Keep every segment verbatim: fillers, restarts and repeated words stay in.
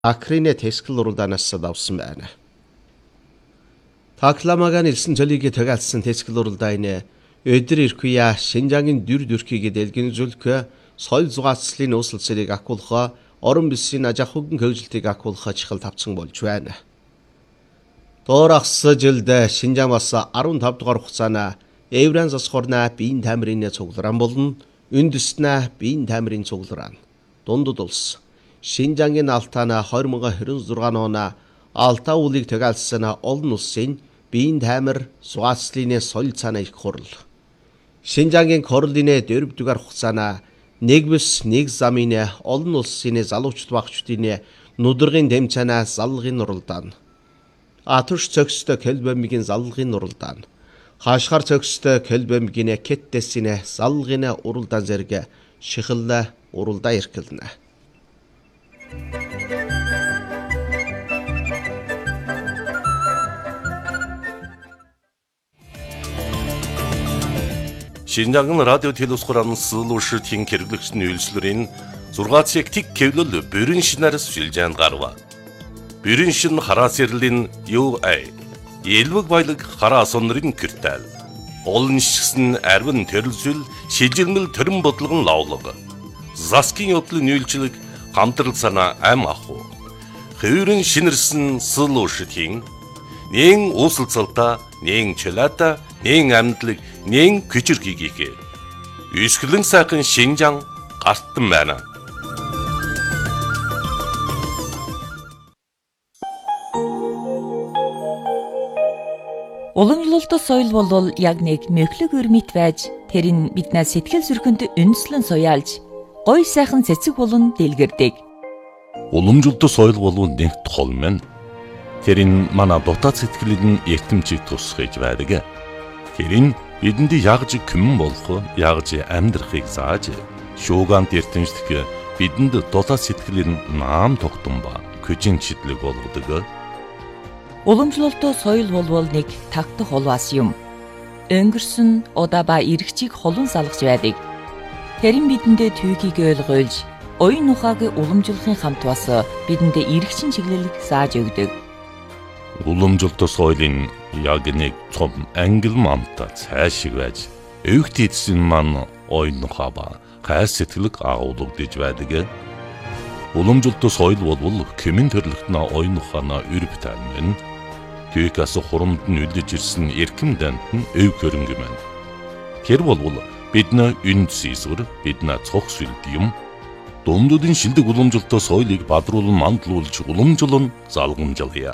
Акрине тэскэл уралдаанаас давсан байна. Такламагаан илсэн цолийг тагаалсан тэскэл уралдааны өдөр иркуя Шинжангийн дүр дүрхийг дэлгэн зүлхэ соёл зугаацлын үүсэлцэрийг акуулха орон бисийн ажахугн хөгжилтийг акуулха чихэл тавцсан болж байна. Доорахс жилд Шинжаан бас арван тав дугаар хугацаана Евран засхорна биеийн тамирын цугларан болон үндэснэ биеийн тамирын цугларан дундад улс Шинжангийн алтаана хоёр мың хорин зургаан оны алтаа уулыг тагаалсан олон улсын биеийн тамир зугаацлын соёл цаана их хурал. Шинжангийн корлын дөрөв дугаар хугацаана нэг бис нэг замын олон улсын залуучд багчдын нүдэргийн дэмцээнэ заллагын уралдаан. Атуш цогцтой Кэлбэмгийн заллагын уралдаан. Хашгар цогцтой Кэлбэмгийн Кэттесийн заллагын уралдаан зэрэг шихэллэ уралдаа иркэлнэ. Шинжангийн радио телевизхоран сылуушртын хэрэглэгчний үйлчлэрийн зургаацыг тик кевлэл бүрэн шинарс шилжээнд гарва. Бүрэн шин хараа сэрлэн ю ай элвэг баялаг хараа сонрын киртал. Олон шигсэн арвин төрөлсөл шилжилмэл төрөн бодлогон лавлаг. Заскин явдлын үйлчлэг хамтрал санаа ам аху. Хөврөн шинэрсэн сылуушртын нэн uusalцалта нэн чилата нэн амьдлаг нэн küçürkigiге үсгэлэн сайхан Шинжаан гартан байна. Уламжлалт соёл бол яг нэг мөхлөг өрмит байж тэр нь биднээ сэтгэл зүрхэнд үндэслэн суяалж гой сайхан цэцэг болон дэлгэрдэг. Уламжлалт соёл бол нэг тохол мэн. Тэр нь манай дотоод сэтгэлийн эртэмжийг тусгаж байдаг. Тэр нь бидэнд ягж күмэн болох, ягж амьдрахыг зааж, шуугант эртэмжлэх бидэнд дотоод сэтгэлийн наам тогтсон ба көжин чидлэг болгодог. Уламжлалт соёл бол нэг тагтах улаас юм. Өнгөрсөн удаа ба эргчийг холон салгаж байдаг. Тэр нь бидэнд түүхийг ойлгуулж, оюун ухааг уламжлахын хамт бас бидэнд эргчин чиглэлийг зааж өгдөг. Уламжлалт соёлын яг нэг том ангил мамта цаашиг байж өвгт эдсэн ман оюун ухаа ба хайр сэтгэлэг агуулгадж байдаг. Уламжлалт соёл бол кэмэн төрлөختнө оюун ухаана өрөвтэн мэн. Түүхээс хурамд нь үлдэж ирсэн эрхэм дант нь өв хөрөнгө мэн. Тэр бол бидний үнд сийсвэр бидний цог сүлд юм. Дундуудын шилдэг уламжлалт соёлыг бадруулан мандлуулж уламжлан залгамжлая.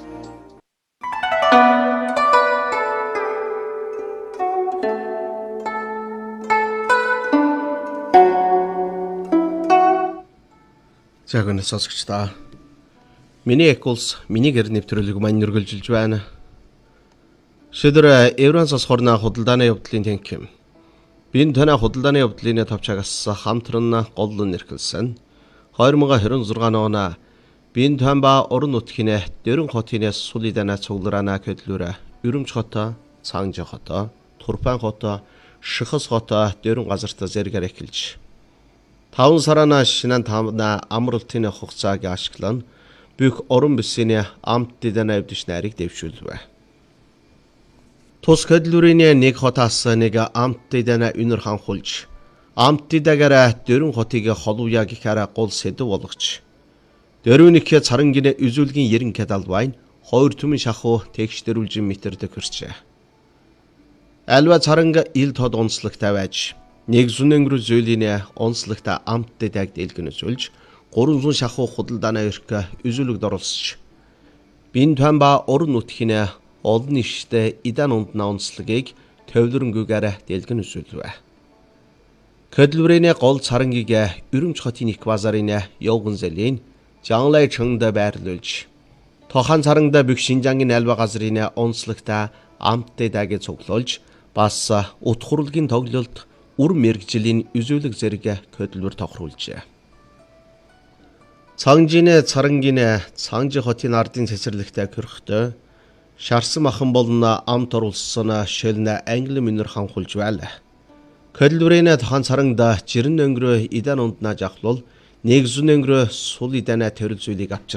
За гэнэ сонсогчдаа. Миний эколс миний гэр нэвтрүүлэг маань үргэлжилж байна. Шийдвэр Евран засхорна худалдааны явдлын тэнхим. Бин тана худалдааны явдлын тавчаагаас хамтран голлон нэрхэлсэн. хоёр мың хорин зургаан оны бин тан ба орон нутгийн дөрөн хотын сулидана цугларана көдлөрө Үрэмж хотоо, Цаанжи хотоо, Турпан хотоо, Шихас хотоо дөрөн газарт зэрэгээр эхэлж таван сарана шинан тамна амралтын хугацааг ашиглан бүх орон бисийн амт дэдэн авдиш нарыг дэвшүүлвэ. Тус хөдлөрийн нэг хотоос нэг амт дэдэн үнэр ханхулж амт дэдэгээрэ дөрөн хотыг холууя гэхээр гол сэдв болгоч. Дөрөвнийхээ царангийн үзүүлгийн ерэн кадалвайн хоёр түмэн шахуу тэгш дөрвөлжин метрдэг хөрчээ. Альва царанга ил тод онцлогтой байж нэг зүүн өнгөрөө зөөлийнэ онцлогтой амт дэдэг дэлгэн үзүүлж гурван зүүн шахуу худалдааны өрх үзүүлэгд оруулсч бин тан ба орон нутгийн олон иштэй идан ундна онцлогийг төвлөрөнгөгээр дэлгэн үзүүлвэ. Хөдлөрийн гол царангийг Үрэмж хотын их базарын явган зэлийн Жанлай чөнд байрлуулж тохан царангда бүх Шинжангийн альва газрын онцлогтой амт дэдэг цуглуулж бас утхурлгийн тоглолт үр мэрэгжлийн үзүүлэг зэрэг хөдлөр тохируулжээ. Цаанжине царангийн Цаанжи хотын ардын цэцэрлэгтэй көрхтөө шарсан махан болно амт оруулсан шилнэ англи минер ханхулж байла. Хөдлөрийн тохан царангда жирэн өнгөрөө идан ундна жахлул Нэгзүн өнгөрөө сул идэнэ төрөл зүйлийг авч